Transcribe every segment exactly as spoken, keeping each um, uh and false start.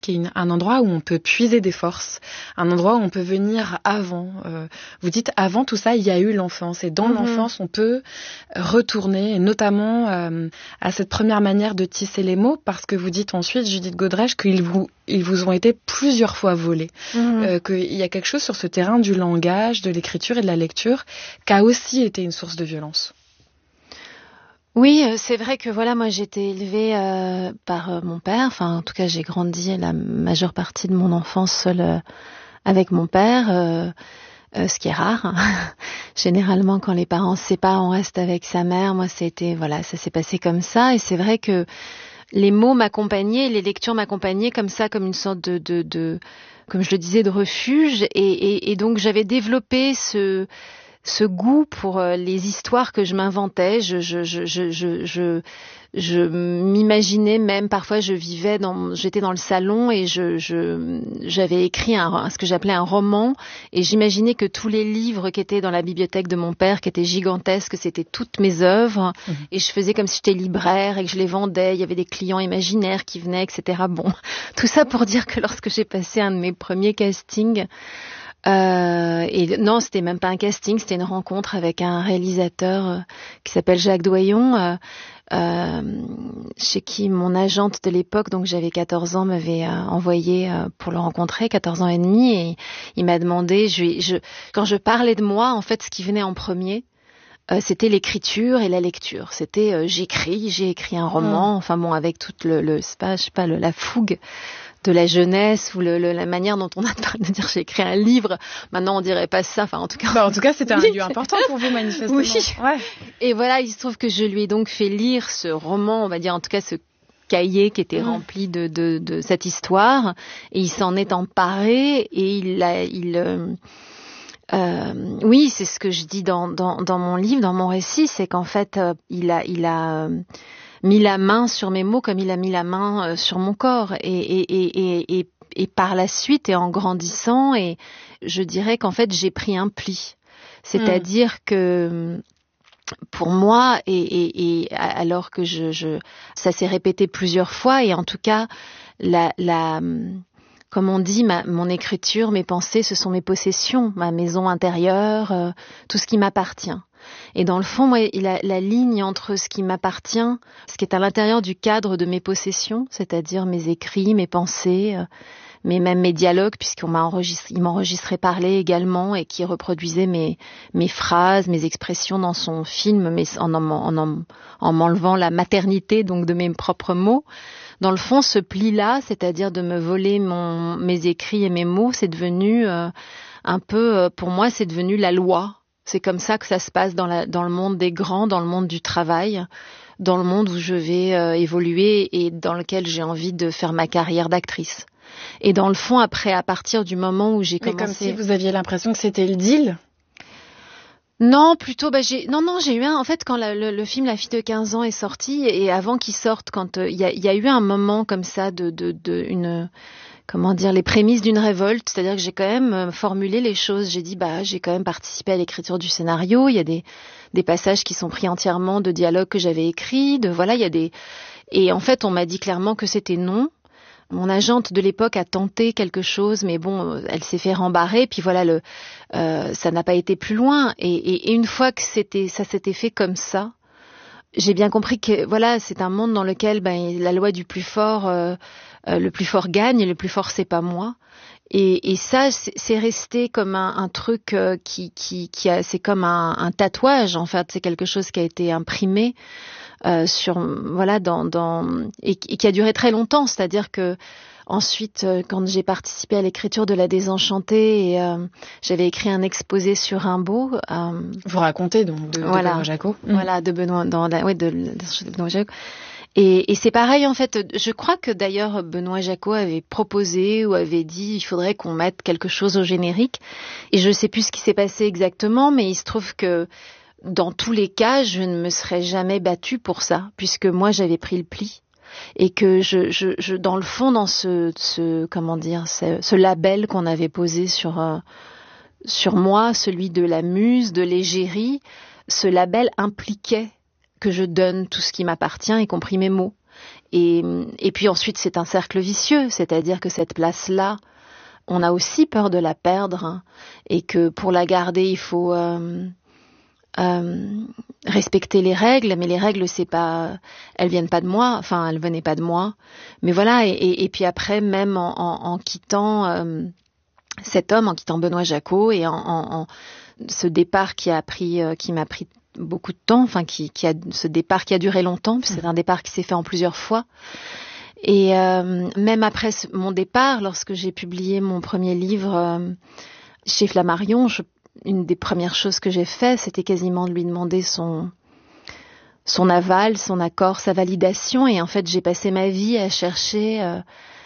qui est une, un endroit où on peut puiser des forces, un endroit où on peut venir avant. Euh, vous dites, avant tout ça, il y a eu l'enfance. Et dans mm-hmm. l'enfance, on peut retourner, et notamment euh, à cette première manière de tisser les mots, parce que vous dites ensuite, Judith Godrèche, qu'ils vous, ils vous ont été plusieurs fois volés. Mm-hmm. Euh, qu'il y a quelque chose sur ce terrain du langage, de l'écriture et de la lecture qui a aussi été une source de violence. Oui, c'est vrai que voilà, moi j'ai été élevée euh, par euh, mon père. Enfin, en tout cas, j'ai grandi la majeure partie de mon enfance seule euh, avec mon père, euh, euh, ce qui est rare. Hein. Généralement, quand les parents se séparent, on reste avec sa mère. Moi, c'était voilà, ça s'est passé comme ça. Et c'est vrai que les mots m'accompagnaient, les lectures m'accompagnaient comme ça, comme une sorte de, de, de comme je le disais, de refuge. Et, et, et donc, j'avais développé ce ce goût pour les histoires que je m'inventais. Je, je, je, je, je, je, je m'imaginais même, parfois je vivais dans, j'étais dans le salon et je, je, j'avais écrit un, ce que j'appelais un roman, et j'imaginais que tous les livres qui étaient dans la bibliothèque de mon père, qui étaient gigantesques, c'était toutes mes œuvres, mmh. et je faisais comme si j'étais libraire et que je les vendais. Il y avait des clients imaginaires qui venaient, et cetera. Bon, tout ça pour dire que lorsque j'ai passé un de mes premiers castings, Euh, et non, c'était même pas un casting, c'était une rencontre avec un réalisateur euh, qui s'appelle Jacques Doyon, euh, euh, chez qui mon agente de l'époque, donc j'avais quatorze ans, m'avait euh, envoyé euh, pour le rencontrer, quatorze ans et demi, et il m'a demandé, je, je, quand je parlais de moi, en fait, ce qui venait en premier, euh, c'était l'écriture et la lecture. C'était euh, j'écris, j'ai écrit un roman, mmh. enfin bon, avec toute le, le c'est pas, je sais pas, le, la fougue de la jeunesse, ou le, le, la manière dont on a de dire j'ai écrit un livre. Maintenant, on dirait pas ça. Enfin, en tout cas. Bah, en tout cas, c'était un lieu important pour vous, manifestement. Oui. Ouais. Et voilà, il se trouve que je lui ai donc fait lire ce roman, on va dire, en tout cas, ce cahier qui était mmh. rempli de, de, de cette histoire. Et il s'en est emparé et il a, il, euh, euh, oui, c'est ce que je dis dans, dans, dans mon livre, dans mon récit, c'est qu'en fait, euh, il a, il a, euh, mis la main sur mes mots comme il a mis la main euh, sur mon corps, et, et, et, et, et par la suite, et en grandissant, et je dirais qu'en fait j'ai pris un pli, c'est-à-dire mmh. que pour moi, et, et, et alors que je, je ça s'est répété plusieurs fois, et en tout cas la, la comme on dit, ma, mon écriture, mes pensées, ce sont mes possessions, ma maison intérieure, euh, tout ce qui m'appartient. Et dans le fond, moi, la, la ligne entre ce qui m'appartient, ce qui est à l'intérieur du cadre de mes possessions, c'est-à-dire mes écrits, mes pensées, euh, mais même mes dialogues, puisqu'on m'a enregistré, il m'enregistrait parler également, et qui reproduisait mes mes phrases, mes expressions dans son film, mais en en, en, en, en m'enlevant la maternité donc de mes propres mots. Dans le fond, ce pli-là, c'est-à-dire de me voler mon mes écrits et mes mots, c'est devenu euh, un peu, euh, pour moi, c'est devenu la loi. C'est comme ça que ça se passe dans, la, dans le monde des grands, dans le monde du travail, dans le monde où je vais euh, évoluer et dans lequel j'ai envie de faire ma carrière d'actrice. Et dans le fond, après, à partir du moment où j'ai Mais commencé... comme si vous aviez l'impression que c'était le deal ? Non, plutôt, bah, j'ai, non, non, j'ai eu un, en fait, quand la, le, le film La fille de quinze ans est sorti, et avant qu'il sorte, quand il euh, y, a, y a eu un moment comme ça de, de, de une... comment dire, les prémices d'une révolte, c'est-à-dire que j'ai quand même formulé les choses. J'ai dit, bah, j'ai quand même participé à l'écriture du scénario. Il y a des, des passages qui sont pris entièrement de dialogues que j'avais écrits, de, voilà, il y a des, et en fait, on m'a dit clairement que c'était non. Mon agente de l'époque a tenté quelque chose, mais bon, elle s'est fait rembarrer. Puis voilà, le, euh, ça n'a pas été plus loin. Et, et, et une fois que c'était, ça s'était fait comme ça, j'ai bien compris que voilà, c'est un monde dans lequel ben, la loi du plus fort, euh, euh, le plus fort gagne, et le plus fort c'est pas moi. Et, et ça, c'est, c'est resté comme un, un truc euh, qui, qui, qui a, c'est comme un, un tatouage en fait. C'est quelque chose qui a été imprimé euh, sur, voilà, dans, dans et, et qui a duré très longtemps. C'est-à-dire que ensuite, euh, quand j'ai participé à l'écriture de La Désenchantée, et, euh, j'avais écrit un exposé sur Rimbaud. Euh, Vous racontez donc de, voilà, de Benoît Jacot. Voilà, de Benoît, dans la, ouais, de, de, de Benoît Jacot. Et, et c'est pareil en fait. Je crois que d'ailleurs Benoît Jacot avait proposé ou avait dit il faudrait qu'on mette quelque chose au générique. Et je sais plus ce qui s'est passé exactement, mais il se trouve que dans tous les cas, je ne me serais jamais battue pour ça, puisque moi j'avais pris le pli. Et que je, je, je, dans le fond, dans ce, ce comment dire, ce, ce label qu'on avait posé sur euh, sur moi, celui de la muse, de l'égérie, ce label impliquait que je donne tout ce qui m'appartient, y compris mes mots. et, et puis ensuite, c'est un cercle vicieux, c'est-à-dire que cette place-là, on a aussi peur de la perdre, hein, et que pour la garder, il faut euh, euh, respecter les règles, mais les règles, c'est pas, elles viennent pas de moi, enfin, elles venaient pas de moi. Mais voilà, et, et, et puis après, même en, en, en quittant euh, cet homme, en quittant Benoît Jacot, et en, en, en ce départ qui a pris, euh, qui m'a pris beaucoup de temps, enfin, qui, qui a ce départ qui a duré longtemps, puis c'est un départ qui s'est fait en plusieurs fois. Et euh, même après mon départ, lorsque j'ai publié mon premier livre euh, chez Flammarion, je, une des premières choses que j'ai fait, c'était quasiment de lui demander son son aval, son accord, sa validation. Et en fait, j'ai passé ma vie à chercher euh,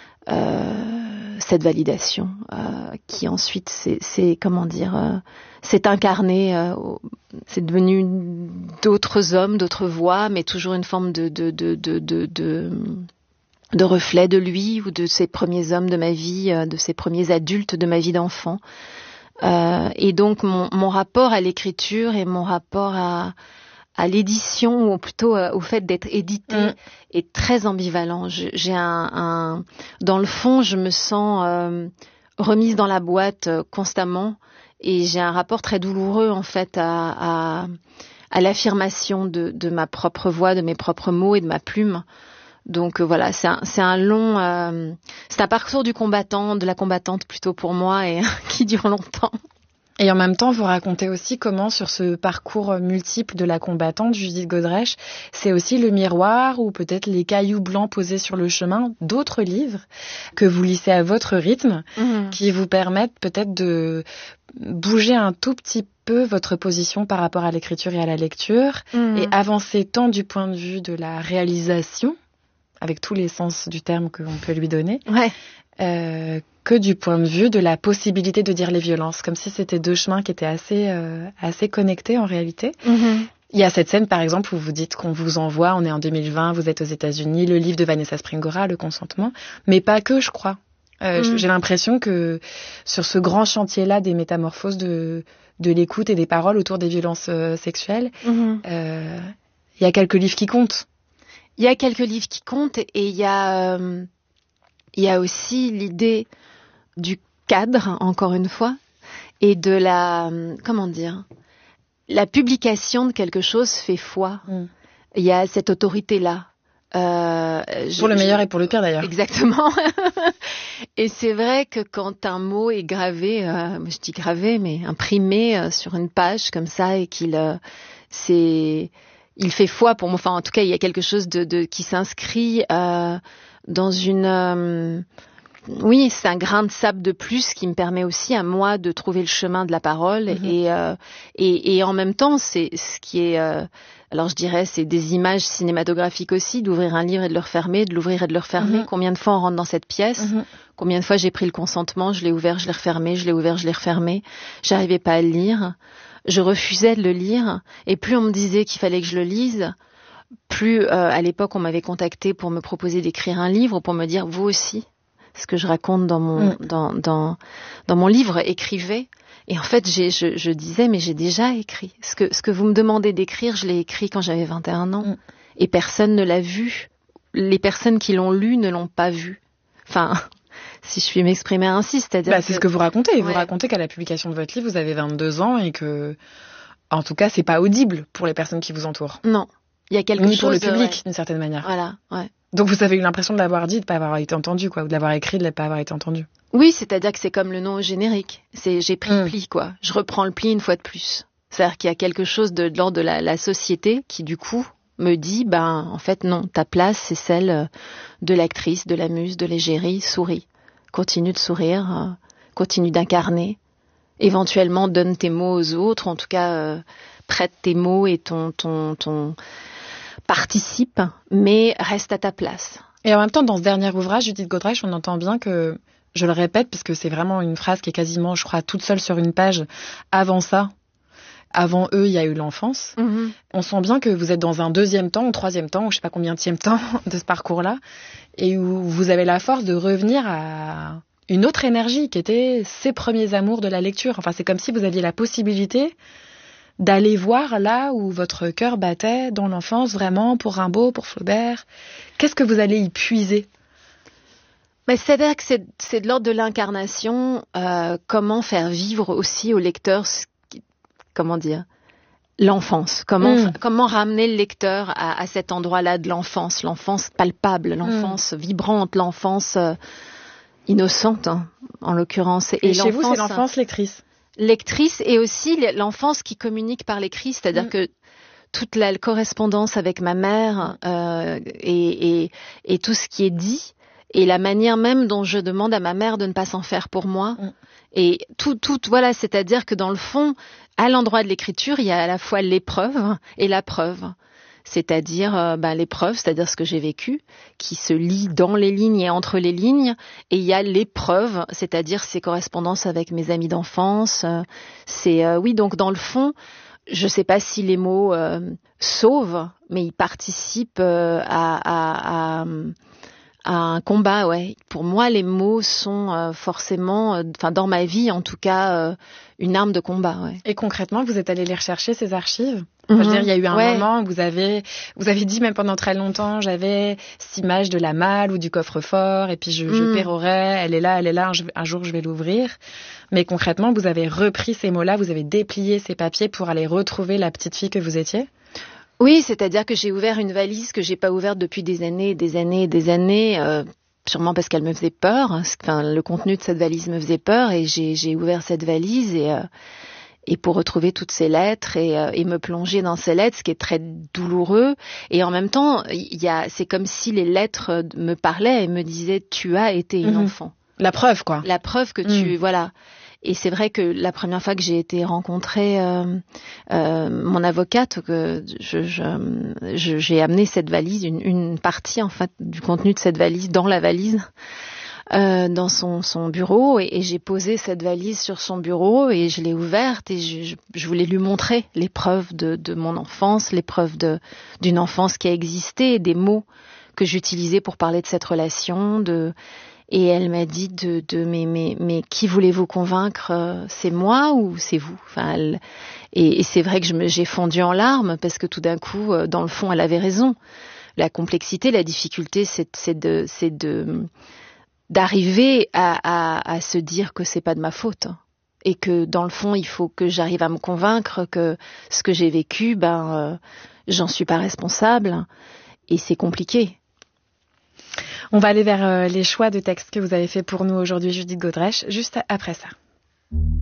euh, cette validation, euh, qui ensuite, c'est, c'est comment dire, euh, s'est incarnée. Euh, c'est devenu d'autres hommes, d'autres voix, mais toujours une forme de de de de de, de de reflet de lui ou de ces premiers hommes de ma vie, de ces premiers adultes de ma vie d'enfant. Euh, et donc mon, mon rapport à l'écriture et mon rapport à, à l'édition, ou plutôt euh, au fait d'être édité, mmh. est très ambivalent. Je, j'ai un, un, dans le fond, je me sens euh, remise dans la boîte euh, constamment, et j'ai un rapport très douloureux en fait à, à, à l'affirmation de, de ma propre voix, de mes propres mots et de ma plume. Donc euh, voilà, c'est un, c'est un long, euh, c'est un parcours du combattant, de la combattante plutôt pour moi, et qui dure longtemps. Et en même temps, vous racontez aussi comment, sur ce parcours multiple de la combattante, Judith Godrèche, c'est aussi le miroir ou peut-être les cailloux blancs posés sur le chemin d'autres livres que vous lissez à votre rythme, mmh. qui vous permettent peut-être de bouger un tout petit peu votre position par rapport à l'écriture et à la lecture, mmh. et avancer tant du point de vue de la réalisation, avec tous les sens du terme que l'on peut lui donner, ouais. euh, que du point de vue de la possibilité de dire les violences, comme si c'était deux chemins qui étaient assez, euh, assez connectés en réalité. Mm-hmm. Il y a cette scène, par exemple, où vous dites qu'on vous envoie, on est en deux mille vingt, vous êtes aux États-Unis, le livre de Vanessa Springora, Le consentement, mais pas que, je crois. Euh, mm. J'ai l'impression que sur ce grand chantier-là des métamorphoses de, de l'écoute et des paroles autour des violences euh, sexuelles, mm-hmm. euh, il y a quelques livres qui comptent. Il y a quelques livres qui comptent, et il y a, euh, il y a aussi l'idée du cadre, encore une fois, et de la, comment dire, la publication de quelque chose fait foi. Mm. Il y a cette autorité-là. Euh, pour je, le meilleur je, et pour le pire d'ailleurs. Exactement. Et c'est vrai que quand un mot est gravé, euh, je dis gravé, mais imprimé euh, sur une page comme ça, et qu'il, euh, c'est... il fait foi pour moi. Enfin, en tout cas, il y a quelque chose de, de qui s'inscrit euh, dans une. Euh, oui, c'est un grain de sable de plus qui me permet aussi à moi de trouver le chemin de la parole. Mm-hmm. et, euh, et et en même temps, c'est ce qui est. Euh, alors, je dirais, c'est des images cinématographiques aussi, d'ouvrir un livre et de le refermer, de l'ouvrir et de le refermer. Mm-hmm. Combien de fois on rentre dans cette pièce? Mm-hmm. Combien de fois j'ai pris le consentement, je l'ai ouvert, je l'ai refermé, je l'ai ouvert, je l'ai refermé. J'arrivais pas à le lire. Je refusais de le lire, et plus on me disait qu'il fallait que je le lise, plus euh, à l'époque on m'avait contacté pour me proposer d'écrire un livre, pour me dire vous aussi, ce que je raconte dans mon mm. dans dans dans mon livre, écrivez. Et en fait, j'ai, je, je disais mais j'ai déjà écrit. Ce que ce que vous me demandez d'écrire, je l'ai écrit quand j'avais vingt et un ans, mm. et personne ne l'a vu. Les personnes qui l'ont lu ne l'ont pas vu. Enfin. Si je puis m'exprimer ainsi, c'est-à-dire bah, que... c'est ce que vous racontez. Ouais. Vous racontez qu'à la publication de votre livre, vous avez vingt-deux ans et que, en tout cas, c'est pas audible pour les personnes qui vous entourent. Non, il y a quelque Ni chose... pour le public, ouais. d'une certaine manière. Voilà, ouais. Donc vous avez eu l'impression de l'avoir dit, de ne pas avoir été entendu, quoi, ou de l'avoir écrit, de ne pas avoir été entendu. Oui, c'est-à-dire que c'est comme le nom au générique. C'est j'ai pris mmh. le pli, quoi. Je reprends le pli une fois de plus. C'est-à-dire qu'il y a quelque chose de, de l'ordre de la, la société qui, du coup, me dit, ben, en fait, non, ta place, c'est celle de l'actrice, de la muse, de l'égérie, souris. Continue de sourire, euh, continue d'incarner. Éventuellement, donne tes mots aux autres. En tout cas, euh, prête tes mots et ton, ton, ton participe, mais reste à ta place. Et en même temps, dans ce dernier ouvrage, Judith Godrèche, on entend bien que, je le répète, parce que c'est vraiment une phrase qui est quasiment, je crois, toute seule sur une page. Avant ça, avant eux, il y a eu l'enfance. Mm-hmm. On sent bien que vous êtes dans un deuxième temps, ou troisième temps, ou je sais pas combienième temps de ce parcours-là, et où vous avez la force de revenir à une autre énergie qui était ces premiers amours de la lecture. Enfin, c'est comme si vous aviez la possibilité d'aller voir là où votre cœur battait dans l'enfance, vraiment, pour Rimbaud, pour Flaubert? Qu'est-ce que vous allez y puiser? Ben, c'est-à-dire que c'est, c'est de l'ordre de l'incarnation, euh, comment faire vivre aussi au lecteur, comment dire, l'enfance, comment, mmh. comment ramener le lecteur à, à cet endroit-là de l'enfance, l'enfance palpable, l'enfance mmh. vibrante, l'enfance euh, innocente, hein, en l'occurrence. Et, et chez vous, c'est l'enfance lectrice. Lectrice et aussi l'enfance qui communique par l'écrit, c'est-à-dire mmh. que toute la correspondance avec ma mère euh, et, et, et tout ce qui est dit, et la manière même dont je demande à ma mère de ne pas s'en faire pour moi. Mm. Et tout, tout, voilà, c'est-à-dire que dans le fond, à l'endroit de l'écriture, il y a à la fois l'épreuve et la preuve. C'est-à-dire euh, ben, l'épreuve, c'est-à-dire ce que j'ai vécu, qui se lit dans les lignes et entre les lignes. Et il y a l'épreuve, c'est-à-dire ces correspondances avec mes amis d'enfance. Euh, c'est euh, oui, donc dans le fond, je ne sais pas si les mots euh, sauvent, mais ils participent euh, à... à, à à un combat, ouais. Pour moi, les mots sont euh, forcément, enfin euh, dans ma vie en tout cas, euh, une arme de combat, ouais. Et concrètement, vous êtes allé les rechercher, ces archives? Enfin, mm-hmm. Je veux dire, il y a eu un ouais. moment où vous avez, vous avez dit même pendant très longtemps, j'avais cette image de la malle ou du coffre-fort, et puis je, mm. je pérorais, elle est là, elle est là, un, un jour je vais l'ouvrir. Mais concrètement, vous avez repris ces mots-là, vous avez déplié ces papiers pour aller retrouver la petite fille que vous étiez? Oui, c'est-à-dire que j'ai ouvert une valise que j'ai pas ouverte depuis des années, des années, des années, euh, sûrement parce qu'elle me faisait peur. Enfin, le contenu de cette valise me faisait peur et j'ai, j'ai ouvert cette valise et, euh, et pour retrouver toutes ces lettres et, euh, et me plonger dans ces lettres, ce qui est très douloureux. Et en même temps, il y a, c'est comme si les lettres me parlaient et me disaient « tu as été une mmh. enfant ». La preuve, quoi. La preuve que tu, mmh. voilà. Et c'est vrai que la première fois que j'ai été rencontrer euh, euh, mon avocate, que je, je, je, j'ai amené cette valise, une, une partie en fait du contenu de cette valise dans la valise, euh, dans son, son bureau, et, et j'ai posé cette valise sur son bureau et je l'ai ouverte et je, je, je voulais lui montrer les preuves de, de mon enfance, les preuves de, d'une enfance qui a existé, des mots que j'utilisais pour parler de cette relation, de Et elle m'a dit de, de mais, mais, mais qui voulez-vous convaincre? C'est moi ou c'est vous? Enfin, elle, et, et c'est vrai que je me, j'ai fondu en larmes parce que tout d'un coup, dans le fond, elle avait raison. La complexité, la difficulté, c'est, c'est, de, c'est de, d'arriver à, à, à se dire que c'est pas de ma faute. Et que dans le fond, il faut que j'arrive à me convaincre que ce que j'ai vécu, ben, euh, j'en suis pas responsable. Et c'est compliqué. On va aller vers les choix de textes que vous avez fait pour nous aujourd'hui, Judith Godrèche, juste après ça.